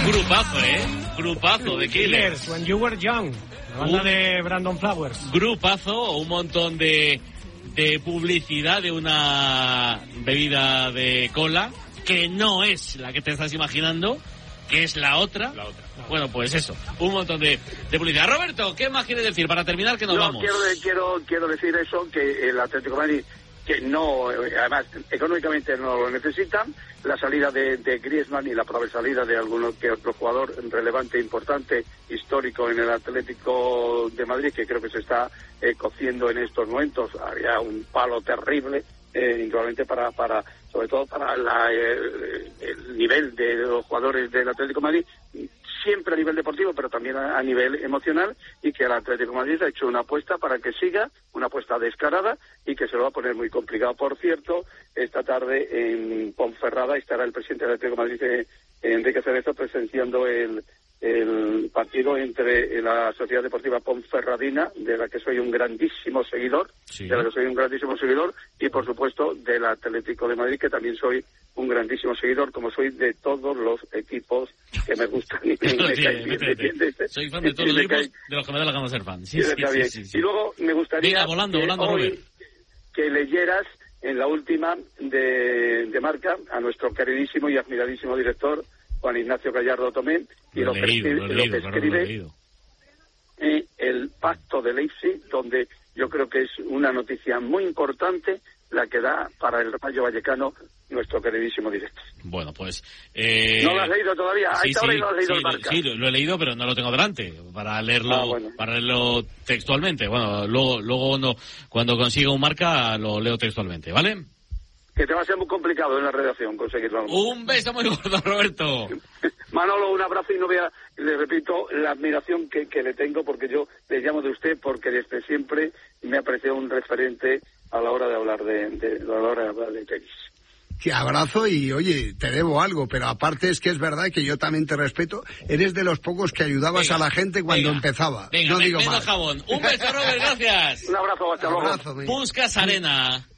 Grupazo, Grupazo de Killers. When You Were Young, la banda de Brandon Flowers. Grupazo, un montón de publicidad de una bebida de cola que no es la que te estás imaginando, que es la otra. Bueno, pues eso, un montón de publicidad. Roberto, ¿qué más quieres decir para terminar que nos vamos? Quiero decir eso, que el Atlético de Madrid, que no, además económicamente no lo necesitan, la salida de Griezmann y la probable salida de alguno que otro jugador relevante, importante, histórico en el Atlético de Madrid, que creo que se está cociendo en estos momentos. Había un palo terrible, indudablemente para sobre todo para el nivel de los jugadores del Atlético de Madrid, siempre a nivel deportivo, pero también a nivel emocional, y que el Atlético de Madrid ha hecho una apuesta para que siga, una apuesta descarada, y que se lo va a poner muy complicado. Por cierto, esta tarde en Ponferrada estará el presidente del Atlético de Madrid, Enrique Cerezo, presenciando el partido entre la Sociedad Deportiva Ponferradina, de la que soy un grandísimo seguidor, y por supuesto del Atlético de Madrid, que también soy un grandísimo seguidor, como soy de todos los equipos que me gustan. Soy fan de todos los equipos de los que me da la gana ser fan. Sí. Y luego me gustaría volando, hoy que leyeras en la última de Marca a nuestro queridísimo y admiradísimo director Juan Ignacio Gallardo Tomé, y lo que escribe el Pacto de Leipzig, donde yo creo que es una noticia muy importante la que da para el Rayo Vallecano nuestro queridísimo director. Bueno, pues... ¿No lo has leído todavía? No has leído el Marca. Sí, lo he leído, pero no lo tengo delante para leerlo, para leerlo textualmente. Bueno, luego no, cuando consiga un Marca lo leo textualmente, ¿vale? Que te va a ser muy complicado en la redacción conseguirlo. Un beso muy gordo, Roberto. Manolo, un abrazo, y no vea, le repito, la admiración que le tengo, porque yo le llamo de usted porque desde siempre me ha parecido un referente a la hora de hablar de tenis. Te abrazo y, oye, te debo algo, pero aparte es que es verdad que yo también te respeto. Eres de los pocos que ayudabas a la gente cuando empezaba. No digo más. Jabón. Un beso, Robert, gracias. Un abrazo, hasta luego. Puskas Arena.